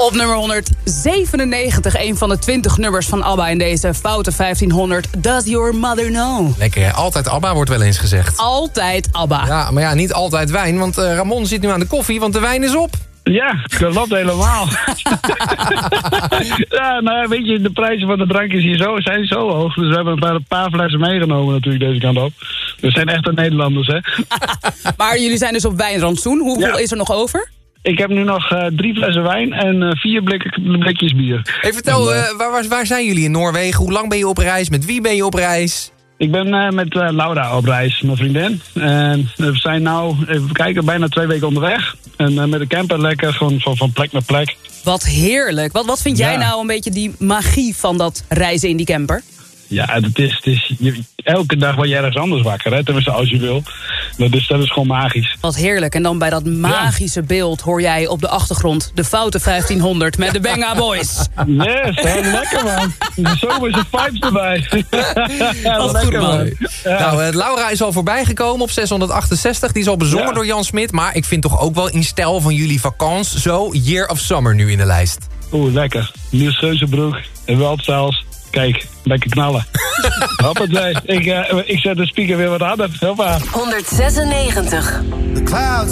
Op nummer 197, een van de 20 nummers van ABBA in deze foute 1500. Does Your Mother Know? Lekker, hè? Altijd ABBA wordt wel eens gezegd. Altijd ABBA. Ja, maar ja, niet altijd wijn, want Ramon zit nu aan de koffie, want de wijn is op. Ja, klopt helemaal. Ja, nou weet je, de prijzen van de drankjes hier zijn zo hoog. Dus we hebben een paar flessen meegenomen natuurlijk deze kant op. We zijn echte Nederlanders, hè. Maar jullie zijn dus op wijnrantsoen. Hoeveel is er nog over? Ik heb nu nog 3 flessen wijn en 4 blikjes bier. Hey, vertel, waar zijn jullie in Noorwegen? Hoe lang ben je op reis? Met wie ben je op reis? Ik ben met Laura op reis, mijn vriendin. En we zijn nou, even kijken, bijna 2 weken onderweg. En met de camper lekker, van plek naar plek. Wat heerlijk. Wat vind jij nou een beetje die magie van dat reizen in die camper? Ja, elke dag word je ergens anders wakker, hè? Tenminste, als je wil. Dat is gewoon magisch. Wat heerlijk. En dan bij dat magische beeld hoor jij op de achtergrond de foute 1500 met de Benga Boys. Yes, lekker man. De zomerse vibes erbij. Wat goed man. Ja. Nou, Laura is al voorbij gekomen op 668. Die is al bezongen door Jan Smit. Maar ik vind toch ook wel in stijl van jullie vakantie zo Year of Summer nu in de lijst. Oeh, lekker. Niels Geuzenbroek en Waldstijls. Kijk, lekker knallen. Hoppatee. Ik zet de speaker weer wat harder. Hoppa. 196.